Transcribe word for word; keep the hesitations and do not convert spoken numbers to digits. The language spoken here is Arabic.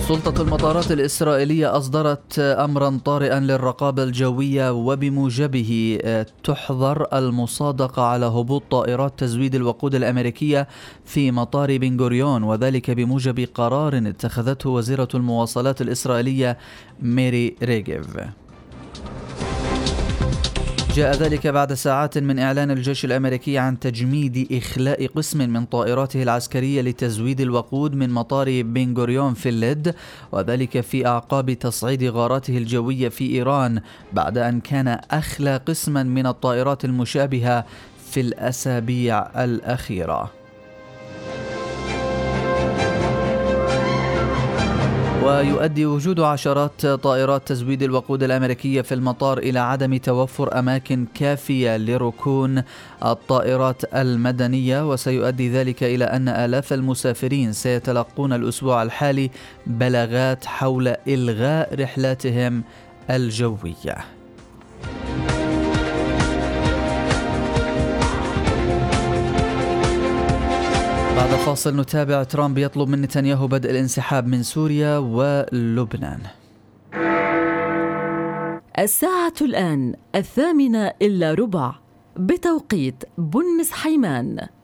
سلطة المطارات الإسرائيلية أصدرت أمرا طارئا للرقابة الجوية وبموجبه تحظر المصادقة على هبوط طائرات تزويد الوقود الأمريكية في مطار بن غوريون، وذلك بموجب قرار اتخذته وزيرة المواصلات الإسرائيلية ميري ريغيف. جاء ذلك بعد ساعات من إعلان الجيش الأمريكي عن تجميد إخلاء قسم من طائراته العسكرية لتزويد الوقود من مطار بن غوريون في اللد، وذلك في أعقاب تصعيد غاراته الجوية في إيران بعد أن كان أخلى قسما من الطائرات المشابهة في الأسابيع الأخيرة. ويؤدي وجود عشرات طائرات تزويد الوقود الأمريكية في المطار إلى عدم توفر أماكن كافية لركون الطائرات المدنية، وسيؤدي ذلك إلى أن آلاف المسافرين سيتلقون الأسبوع الحالي بلاغات حول إلغاء رحلاتهم الجوية. بعد فاصل نتابع. ترامب يطلب من نتنياهو بدء الانسحاب من سوريا ولبنان. الساعة الآن الثامنة إلا ربع بتوقيت بونس حيمان.